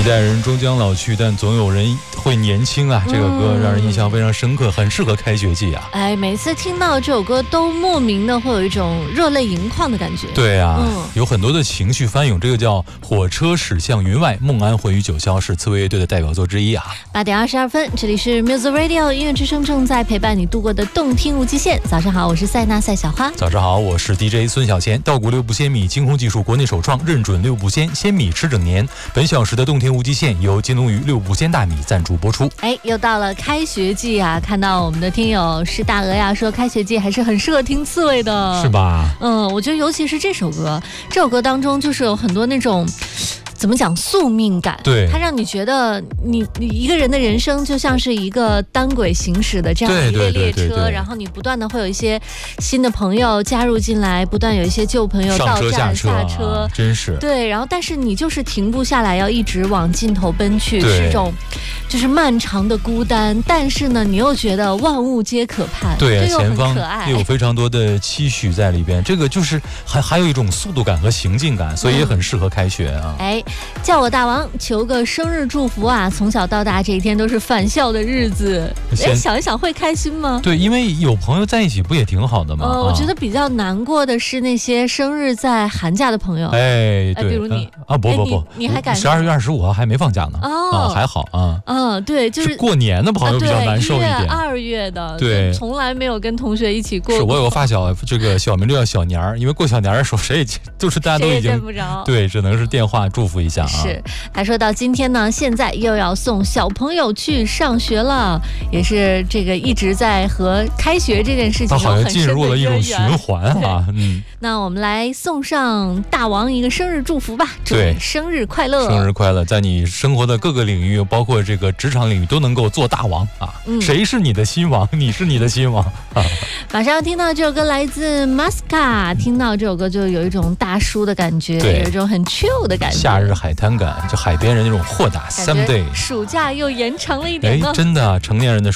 一代人终将老去，但总有人会年轻啊！这个歌让人印象非常深刻，很适合开学季啊！ 哎，每次听到这首歌都莫名的会有一种热泪盈眶的感觉。 对啊，有很多的情绪翻涌，这个叫火车驶向云外，梦安魂与九霄是刺猬乐队的代表作之一啊。 8点22分，这里是 Music Radio 音乐之声，正在陪伴你度过的动听无极限。早上好，我是塞纳赛小花。 早上好，我是 DJ 孙小贤。稻谷六步鲜米精工技术国内首创，认准六步鲜，鲜米吃整年。本小时的动听无极限由金龙鱼六步鲜大米赞助播出。 哎，又到了开学季啊！看到我们的听友是大鹅呀，说开学季还是很适合听刺猬的， 是吧？ 我觉得尤其是这首歌当中就是有很多那种。怎么讲宿命感？ 对， 它让你觉得你一个人的人生就像是一个单轨行驶的这样一列列车，然后你不断的会有一些新的朋友加入进来，不断有一些旧朋友到站下车， 真是对。然后但是你就是停不下来，要一直往尽头奔去，是种就是漫长的孤单。但是呢，你又觉得万物皆可盼， 对， 又很可爱，有非常多的期许在里边。这个就是还有一种速度感和行进感，所以也很适合开学啊。 哎。叫我大王，求个生日祝福啊！从小到大这一天都是返校的日子，想一想会开心吗？ 对，因为有朋友在一起不也挺好的吗？ 我觉得比较难过的是那些生日在寒假的朋友。 对， 比如你不， 你还敢 12月25号还没放假呢。还好啊。 对，就是过年的朋友比较难受一点。 2月的， 对， 从来没有跟同学一起过。 是我有个发小，这个小名就叫小年儿，因为过小年的时候谁也就是大家都已经见不着， 对，只能是电话祝福一下啊。 是，他说到今天呢，现在又要送小朋友去上学了，也是这个一直在和开学这件事情有很深的渊源。他好像进入了一种循环啊。 那我们来送上大王一个生日祝福吧，祝你生日快乐！ 生日快乐，在你生活的各个领域，包括这个职场领域，都能够做大王啊！谁是你的新王？你是你的新王啊！ 马上要听到这首歌来自 Masca， 听到这首歌就有一种大叔的感觉，有一种很 chill 的感觉， 夏日海滩感，就海边人那种豁达。Someday， 暑假又延长了一点呢。 真的，成年人的